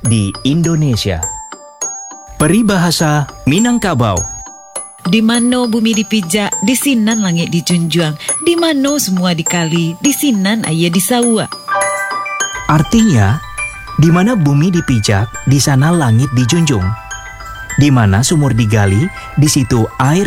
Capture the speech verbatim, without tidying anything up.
di Indonesia. Peribahasa Minangkabau. Di mana bumi dipijak, di sinan langit dijunjung. Di mana semua dikali, di sinan ayah disawa. Artinya, di mana bumi dipijak, di sana langit dijunjung. Di mana sumur digali, di situ air